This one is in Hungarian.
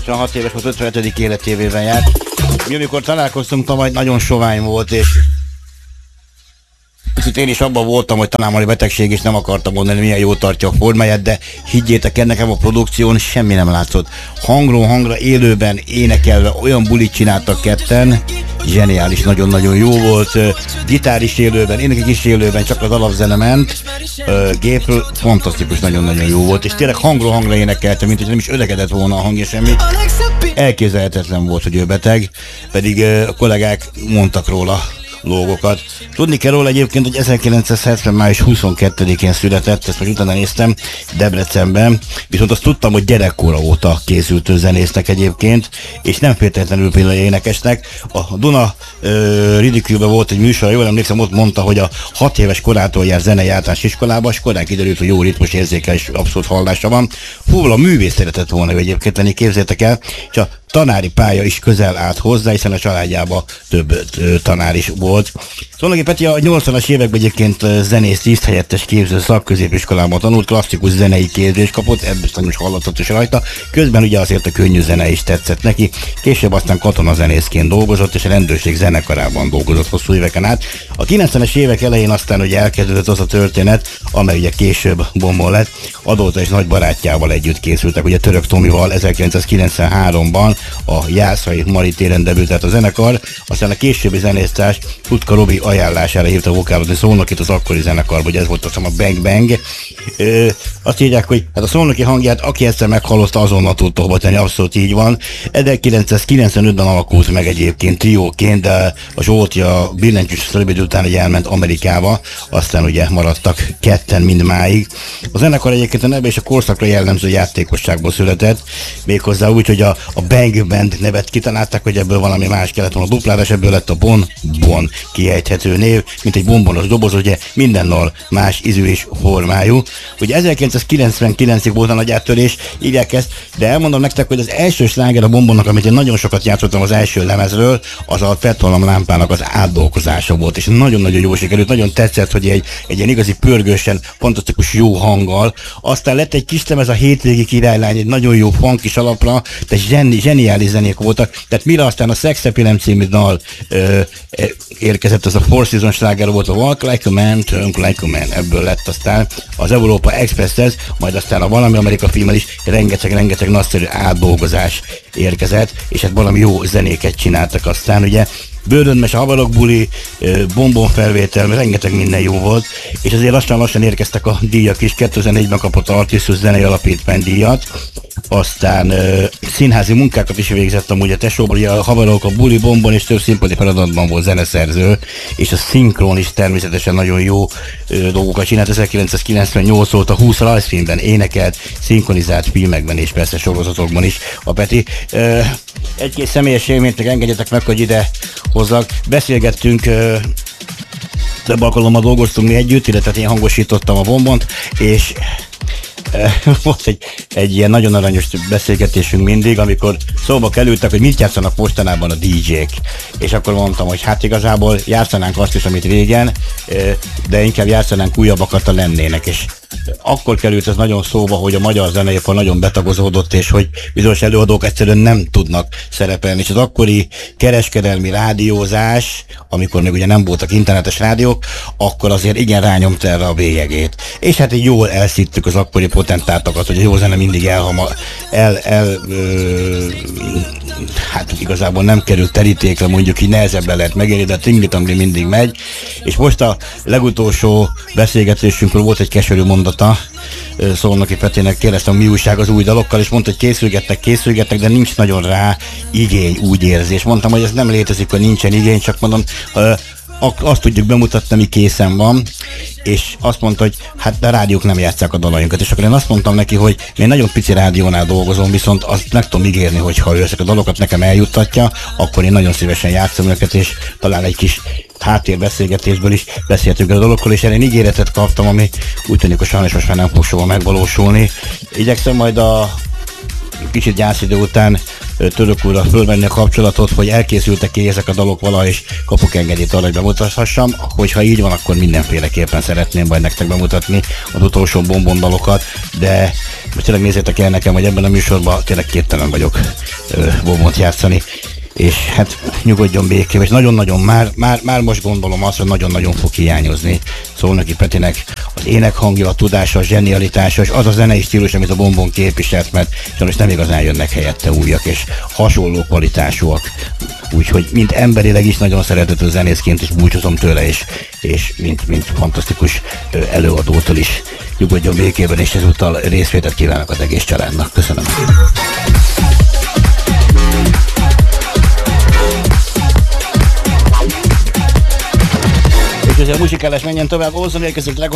96 éves volt, 57. életévében járt. Mi amikor találkoztunk tavaly, nagyon sovány volt, és én is abban voltam, hogy talán valami betegség, és nem akartam mondani, milyen jó tartja a formáját, de higgyétek el, nekem a produkción semmi nem látszott. Hangról hangra, élőben, énekelve, olyan bulit csináltak ketten, zseniális, nagyon-nagyon jó volt. Gitár is élőben, énekek is élőben, csak az alapzene ment. Gépről fantasztikus, nagyon-nagyon jó volt, és tényleg hangról hangra énekelte, mint hogy nem is öregedett volna a hangja semmi. Elképzelhetetlen volt, hogy ő beteg, pedig a kollégák mondtak róla lógokat. Tudni kell róla egyébként, hogy 1970. május 22-én született, ezt most utána néztem, Debrecenben, viszont azt tudtam, hogy gyerekkora óta készült zenésznek egyébként, és nem feltétlenül például énekesnek. A Duna Ridicule-ben volt egy műsor, jól emlékszem, ott mondta, hogy a 6 éves korától jár zenei általános iskolába, és korán kiderült, hogy jó ritmus érzékelés, abszolút hallása van. Húval a művész szeretett volna ő egyébként lenni, képzeljétek el, és a tanári pálya is közel állt hozzá, hiszen a családjában több tanár is volt. Szolnoki Peti a 80-as években egyébként zenész tiszthelyettes képző szakközépiskolában tanult, klasszikus zenei képzést kapott, ebből nagyon is hallatott is rajta. Közben ugye azért a könnyű zene is tetszett neki. Később aztán katonazenészként dolgozott, és a rendőrség zenekarában dolgozott hosszú éveken át. A 90-es évek elején aztán ugye elkezdődött az a történet, amely ugye később bombon lett. Adóta és nagy barátjával együtt készültek, ugye Török Tomival 1993-ban a Jászai Mari téren debütált a zenekar, aztán a későbbi zenésztárs Tutka Robi ajánlására hívta vokálozni Szolnokit az akkori zenekarba, hogy ez volt azt a Bang Bang. Azt írják, hogy hát a Szolnoki hangját, aki egyszer meghallozta, azonnal tudta hova tenni, abszolút így van. 1995-ben alakult meg egyébként trióként, de a Zsolti a billentyűs rövid után egy elment Amerikába, aztán ugye maradtak ketten mindmáig. A zenekar egyébként a neve és a korszakra jellemző játékosságból született, méghozzá úgy, hogy a Bang Band nevet kitalálták, hogy ebből valami más kellett volna duplálás, ebből lett a Bon kiejthető név, mint egy bombonos doboz, ugye mindennal más ízű és formájú. Ugye 1999-ig volt a nagy áttörés, írják ezt, de elmondom nektek, hogy az első sláger a Bombonnak, amit én nagyon sokat játszottam az első lemezről, az a Petollam lámpának az átdolgozása volt, és nagyon-nagyon jó sikerült, nagyon tetszett, hogy egy ilyen igazi pörgősen, fantasztikus jó hanggal. Aztán lett egy kis lemez, a Hétvégi Királylány, egy nagyon jó funkis alapra, de zseniális zenék voltak, tehát mire aztán a Sex Appeal című dal érkezett, az a Four Seasons sláger volt, a Walk Like a Man, Turn Like a Man, ebből lett aztán az Európa Expresshez, majd aztán a Valami Amerika filmmel is rengeteg nagyszerű átdolgozás érkezett, és hát valami jó zenéket csináltak aztán, ugye. Bőrönmes, a Havarok buli, Bombon felvétel, rengeteg minden jó volt, és azért lassan érkeztek a díjak is. 2004-ben kapott Artistus Zenei Alapítvány díjat, aztán színházi munkákat is végzett amúgy a tesóban, ugye a Havarok, a buli, Bombon és több színpadi feladatban volt zeneszerző, és a szinkron is természetesen nagyon jó dolgokat csinált. 1998 óta 20 rajzfilmben énekelt, szinkronizált filmekben és persze sorozatokban is a Peti. Egy-két személyes élményt engedjetek meg, hogy ide hozzak. Beszélgettünk, több alkalommal dolgoztunk mi együtt, illetve én hangosítottam a Bombont, és volt egy ilyen nagyon aranyos beszélgetésünk mindig, amikor szóba kerültek, hogy mit játszanak mostanában a DJ-k. És akkor mondtam, hogy hát igazából játszanánk azt is, amit régen, de inkább játszanánk újabbakat, ha lennének. És akkor került ez nagyon szóba, hogy a magyar zeneipar nagyon betagozódott, és hogy bizonyos előadók egyszerűen nem tudnak szerepelni. És az akkori kereskedelmi rádiózás, amikor még ugye nem voltak internetes rádiók, akkor azért igen rányomta erre a bélyegét. És hát így jól elszíttük az akkori potentátokat, hogy a jó zene mindig hát igazából nem került terítékre, mondjuk így nehezebbre lehet megérni, de a tingli-tangli mindig megy. És most a legutolsó beszélgetésünkről volt egy keserű mondata, Szolnoki Petinek, kérdeztem, mi újság az új dalokkal, és mondta, hogy készülgetnek, de nincs nagyon rá igény, úgy érzi. És mondtam, hogy ez nem létezik, hogy nincsen igény, csak mondom, azt tudjuk bemutatni, ami készen van, és azt mondta, hogy hát a rádiók nem játsszák a dalainkat, és akkor én azt mondtam neki, hogy én nagyon pici rádiónál dolgozom, viszont azt meg tudom ígérni, hogy ha ő ezek a dalokat nekem eljuttatja, akkor én nagyon szívesen játszom őket, és talán egy kis háttérbeszélgetésből is beszéltünk a dologról, és erre én ígéretet kaptam, ami úgy tűnik, hogy sajnos most már nem fog soha megvalósulni. Igyekszem majd a kicsit gyászidő után Török úrral fölvenni a kapcsolatot, hogy elkészültek-e ezek a dalok valaha, és kapok engedélyt arra, hogy bemutathassam. Hogyha így van, akkor mindenféleképpen szeretném majd nektek bemutatni az utolsó Bombon dalokat, de most tényleg nézzétek el nekem, hogy ebben a műsorban tényleg képtelen vagyok bombont játszani, és hát nyugodjon békében, és nagyon-nagyon már most gondolom azt, hogy nagyon-nagyon fog hiányozni Szolnoki Petinek az énekhangja, a tudása, a zsenialitása, és az a zenei stílus, amit a Bombon képviselt, mert sajnos nem igazán jönnek helyette újak, és hasonló kvalitásúak. Úgyhogy mint emberileg is nagyon szeretető zenészként is búcsúzom tőle, és mint fantasztikus előadótól is nyugodjon békében, és ezúttal részvételt kívánok az egész családnak. Köszönöm. És ez a muzsikálás menjen tovább, Olszon érkezik